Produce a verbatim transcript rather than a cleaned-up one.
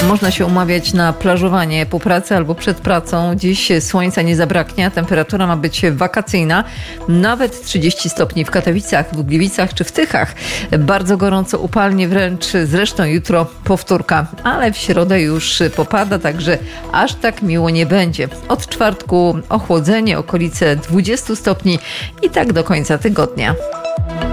Można się umawiać na plażowanie po pracy albo przed pracą. Dziś słońca nie zabraknie, temperatura ma być wakacyjna. Nawet trzydzieści stopni w Katowicach, w Gliwicach czy w Tychach. Bardzo gorąco, upalnie wręcz. Zresztą jutro powtórka, ale w środę już popada, także aż tak miło nie będzie. Od czwartku ochłodzenie, okolice dwudziestu stopni i tak do końca tygodnia.